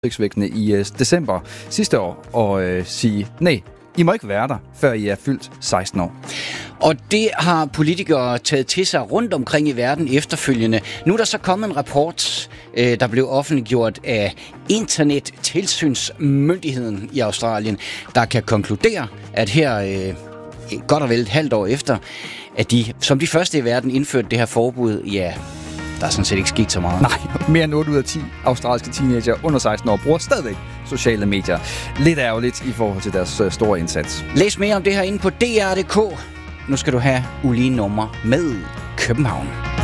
opsigtsvækkende i december sidste år og sige, nej, I må ikke være der, før I er fyldt 16 år. Og det har politikere taget til sig rundt omkring i verden efterfølgende. Nu er der så kommet en rapport, der blev offentliggjort af Internettilsynsmyndigheden i Australien, der kan konkludere, at her godt og vel et halvt år efter, at de som de første i verden indførte det her forbud, ja, der er sådan set ikke sket så meget. Nej, mere end 8 ud af 10 australske teenager under 16 år bruger stadigvæk sociale medier. Lidt ærgerligt i forhold til deres store indsats. Læs mere om det her inde på dr.dk. Nu skal du have ulige nummer med København.